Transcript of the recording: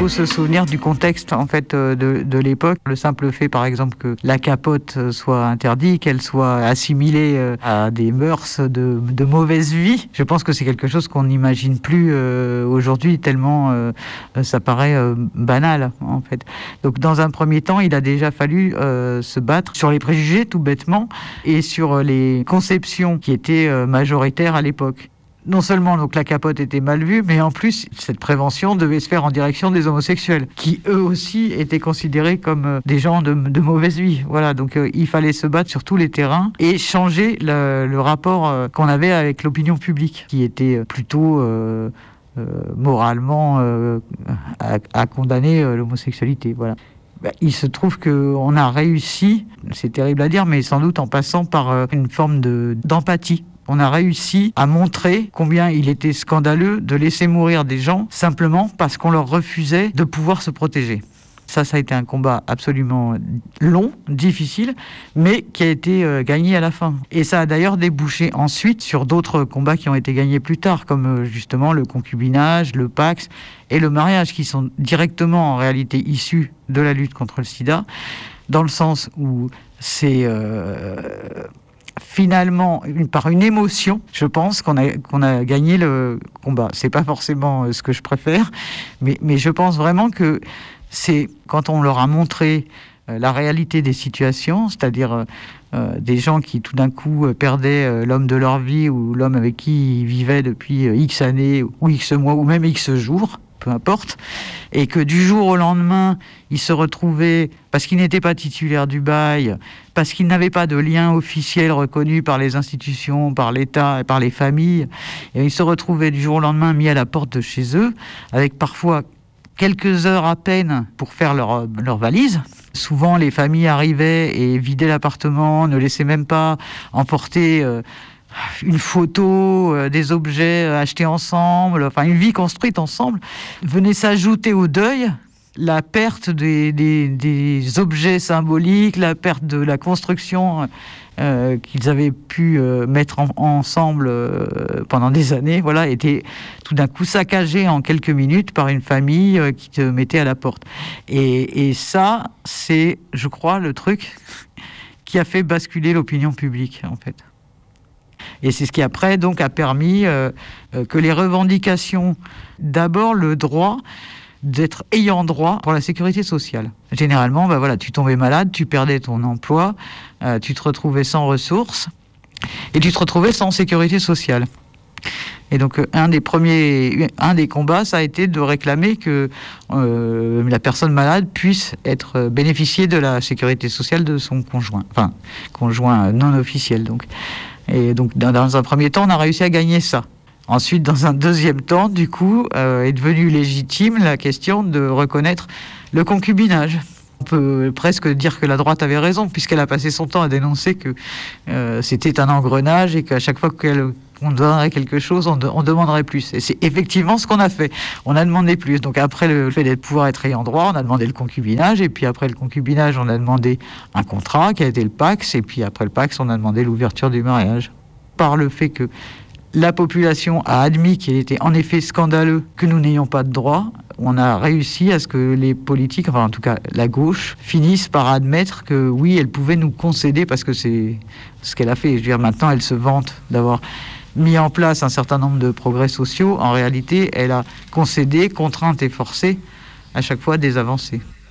faut se souvenir du contexte en fait de l'époque. Le simple fait, par exemple, que la capote soit interdite, qu'elle soit assimilée à des mœurs de mauvaise vie, je pense que c'est quelque chose qu'on n'imagine plus aujourd'hui tellement ça paraît banal en fait. Donc dans un premier temps, il a déjà fallu se battre sur les préjugés tout bêtement et sur les conceptions qui étaient majoritaires à l'époque. Non seulement donc la capote était mal vue, mais en plus cette prévention devait se faire en direction des homosexuels, qui eux aussi étaient considérés comme des gens de mauvaise vie. Voilà, donc il fallait se battre sur tous les terrains et changer le rapport qu'on avait avec l'opinion publique, qui était plutôt moralement à condamner l'homosexualité. Voilà. Il se trouve qu'on a réussi, c'est terrible à dire, mais sans doute en passant par une forme d'empathie. On a réussi à montrer combien il était scandaleux de laisser mourir des gens simplement parce qu'on leur refusait de pouvoir se protéger. Ça a été un combat absolument long, difficile, mais qui a été gagné à la fin. Et ça a d'ailleurs débouché ensuite sur d'autres combats qui ont été gagnés plus tard, comme justement le concubinage, le Pacs et le mariage, qui sont directement en réalité issus de la lutte contre le sida, dans le sens où c'est... finalement, par une émotion, je pense qu'on a gagné le combat. C'est pas forcément ce que je préfère, mais je pense vraiment que c'est quand on leur a montré la réalité des situations, c'est-à-dire des gens qui tout d'un coup perdaient l'homme de leur vie ou l'homme avec qui ils vivaient depuis X années ou X mois ou même X jours, peu importe, et que du jour au lendemain, ils se retrouvaient, parce qu'ils n'étaient pas titulaires du bail, parce qu'ils n'avaient pas de lien officiel reconnu par les institutions, par l'État et par les familles, et ils se retrouvaient du jour au lendemain mis à la porte de chez eux, avec parfois quelques heures à peine pour faire leur valise. Souvent, les familles arrivaient et vidaient l'appartement, ne laissaient même pas emporter une photo, des objets achetés ensemble, enfin une vie construite ensemble. Venait s'ajouter au deuil la perte des objets symboliques, la perte de la construction qu'ils avaient pu mettre ensemble pendant des années, voilà, était tout d'un coup saccagée en quelques minutes par une famille qui te mettait à la porte. Et ça, c'est, je crois, le truc qui a fait basculer l'opinion publique, en fait. Et c'est ce qui après donc a permis que les revendications, d'abord le droit d'être ayant droit pour la sécurité sociale. Généralement, tu tombais malade, tu perdais ton emploi, tu te retrouvais sans ressources et tu te retrouvais sans sécurité sociale. Et donc un des combats, ça a été de réclamer que la personne malade puisse bénéficier de la sécurité sociale de son conjoint, enfin conjoint non officiel donc. Et donc dans un premier temps, on a réussi à gagner ça. Ensuite, dans un deuxième temps, du coup, est devenue légitime la question de reconnaître le concubinage. On peut presque dire que la droite avait raison, puisqu'elle a passé son temps à dénoncer que c'était un engrenage et qu'à chaque fois qu'on donnerait quelque chose, on demanderait plus. Et c'est effectivement ce qu'on a fait. On a demandé plus. Donc après le fait de pouvoir être ayant droit, on a demandé le concubinage. Et puis après le concubinage, on a demandé un contrat qui a été le Pacs. Et puis après le Pacs, on a demandé l'ouverture du mariage. Par le fait que la population a admis qu'il était en effet scandaleux que nous n'ayons pas de droit, on a réussi à ce que les politiques, enfin en tout cas la gauche, finissent par admettre que oui, elle pouvait nous concéder, parce que c'est ce qu'elle a fait. Je veux dire, maintenant, elle se vante d'avoir mis en place un certain nombre de progrès sociaux. En réalité, elle a concédé, contrainte et forcé à chaque fois des avancées.